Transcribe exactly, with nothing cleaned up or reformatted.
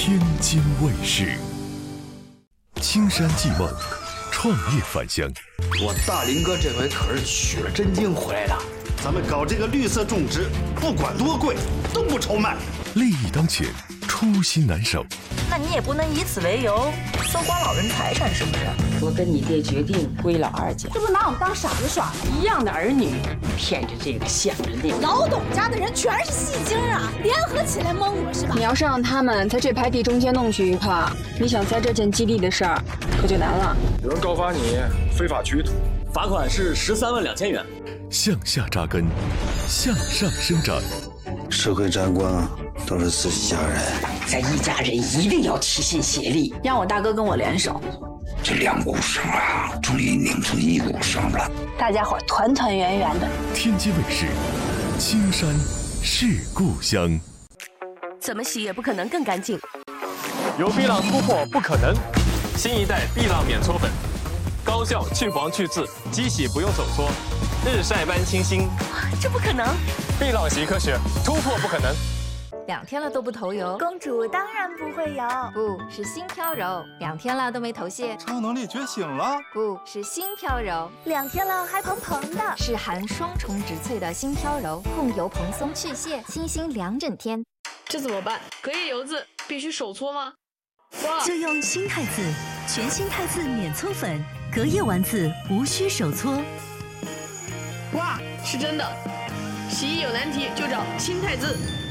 天津卫视。青山寄梦，创业返乡。 我大林哥这回可是取了真经回来的。 咱们搞这个绿色种植，不管多贵都不愁卖。 利益当前，初心难守。 那你也不能以此为由搜刮老人财产，是不是？ 我跟你爹决定归老二家， 这不拿我们当傻子耍吗？ 一样的儿女，骗着这个想着那个。 老董家的人全是戏精啊，联合起来蒙我是吧？ 你要是让他们在这块地中间弄去一块，你想在这件基地的事儿可就难了。 有人告发你非法取土， 罚款是十三万两千元。 向下扎根，向上生长。 社会战官都是自己家人， 咱一家人一定要齐心协力， 让我大哥跟我联手。 这两股绳啊，终于拧出一股绳了。 大家伙团团圆圆的。 天津卫视，青山是故乡。 怎么洗也不可能更干净。 有碧浪突破不可能，新一代碧浪免搓粉，高效去黄去渍，机洗不用手搓，日晒般清新。 这不可能！ 碧浪洗科学，突破不可能。 两天了都不头油， 公主当然不会油， 不是新飘柔。两天了都没头屑， 超能力觉醒了， 不是新飘柔。 两天了还蓬蓬的， 是含双重植萃的新飘柔，控油蓬松去屑，清新两整天。 这怎么办？隔夜油渍必须手搓吗？哇！ 就用新汰渍，全新汰渍免搓粉，隔夜完渍无需手搓。 哇，是真的！洗衣有难题就找新汰渍。